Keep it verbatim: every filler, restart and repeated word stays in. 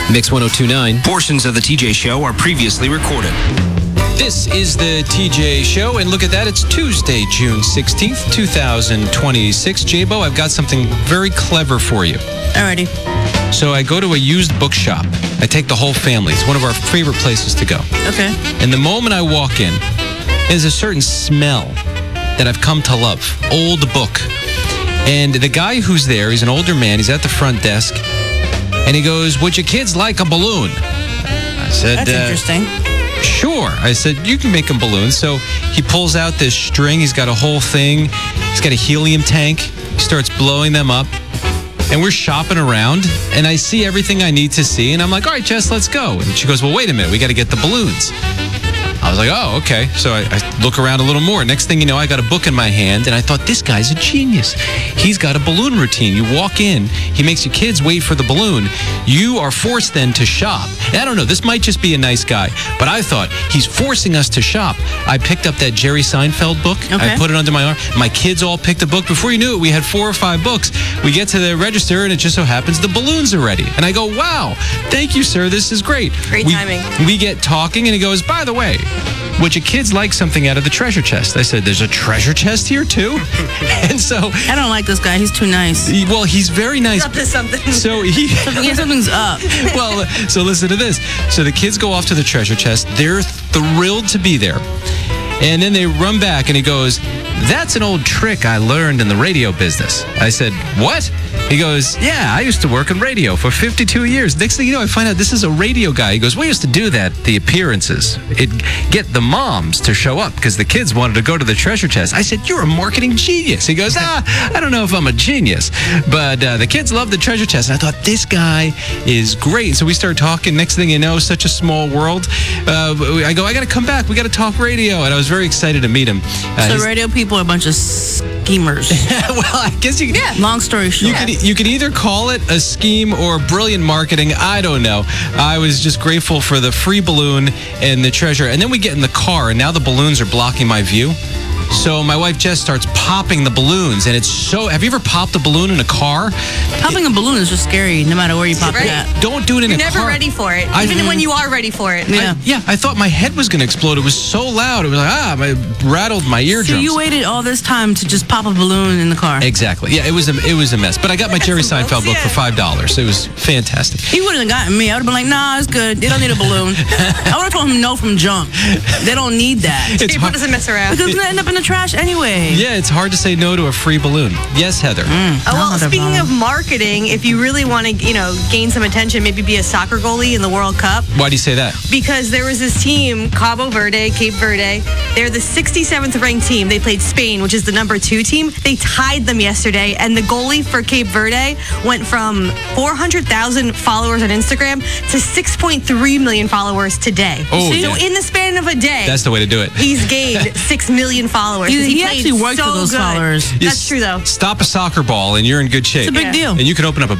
Mix one oh two point nine. Portions of the T J Show are previously recorded. This is the T J Show, and look at that. It's Tuesday, June sixteenth, twenty twenty-six. J-Bo, I've got something very clever for you. Alrighty. So I go to a used bookshop. I take the whole family. It's one of our favorite places to go. Okay. And the moment I walk in, there's a certain smell that I've come to love. Old book. And the guy who's there, he's an older man. He's at the front desk. And he goes, "Would your kids like a balloon?" I said, That's uh, interesting. Sure. I said, "You can make them balloons." So he pulls out this string. He's got a whole thing. He's got a helium tank. He starts blowing them up. And we're shopping around. And I see everything I need to see. And I'm like, "All right, Jess, let's go." And she goes, "Well, wait a minute. We got to get the balloons." I was like, "Oh, okay." So I, I look around a little more. Next thing you know, I got a book in my hand, and I thought, this guy's a genius. He's got a balloon routine. You walk in, he makes your kids wait for the balloon. You are forced then to shop. And I don't know, this might just be a nice guy, but I thought, he's forcing us to shop. I picked up that Jerry Seinfeld book. Okay. I put it under my arm. My kids all picked a book. Before you knew it, we had four or five books. We get to the register, and it just so happens the balloons are ready. And I go, "Wow, thank you, sir. This is great." Great we, timing. We get talking, and he goes, "By the way, would your kids like something out of the treasure chest?" I said, "There's a treasure chest here, too?" And so, I don't like this guy. He's too nice. he- well, he's very nice. Up to something. So he, Yeah, something's up. well, so listen to this. So the kids go off to the treasure chest. They're thrilled to be there. And then they run back, and he goes, "That's an old trick I learned in the radio business." I said, "What?" He goes, "Yeah, I used to work in radio for fifty-two years. Next thing you know, I find out this is a radio guy." He goes, "We used to do that, the appearances. It'd get the moms to show up because the kids wanted to go to the treasure chest." I said, "You're a marketing genius." He goes, "Ah, I don't know if I'm a genius, but uh, the kids love the treasure chest." And I thought, this guy is great. So we started talking. Next thing you know, such a small world. Uh, I go, "I got to come back. We got to talk radio." And I was very excited to meet him. Uh, So he's- radio people are a bunch of schemers. well, I guess you, yeah. Long story short. You could, you could either call it a scheme or brilliant marketing. I don't know. I was just grateful for the free balloon and the treasure. And then we get in the car, and now the balloons are blocking my view. So my wife Jess starts popping the balloons, and it's so... Have you ever popped a balloon in a car? Popping a balloon is just scary no matter where you pop Right. it at. Don't do it in You're a never car. ready for it, I- even when you are ready for it. Yeah. I, yeah, I thought my head was going to explode. It was so loud. It was like, ah, it rattled my eardrums. So you waited all this time to just pop a balloon in the car. Exactly. Yeah, it was a, it was a mess. But I got my Jerry some Seinfeld books, book for yeah. five dollars. It was fantastic. He wouldn't have gotten me. I would have been like, "Nah, it's good. They don't need a balloon." I would have told him no from jump. They don't need that. It's People hard, doesn't mess around. Because it's going to end up in the trash anyway. yeah, it's hard to say no to a free balloon. Yes, Heather. Oh, well, Not a speaking problem. of marketing, if you really want to, you know, gain some attention, maybe be a soccer goalie in the World Cup. Why do you say that? Because there was this team, Cabo Verde, Cape Verde. They're the sixty-seventh ranked team. They played Spain, which is the number two team. They tied them yesterday, and the goalie for Cape Verde went from four hundred thousand followers on Instagram to six point three million followers today. Oh, so yeah. in the span of a day, That's the way to do it. he's gained six million followers. He- 'cause he played actually worked so for those good. followers. You That's true, though. Stop a soccer ball, and you're in good shape. It's a big Yeah. deal. And you can open up a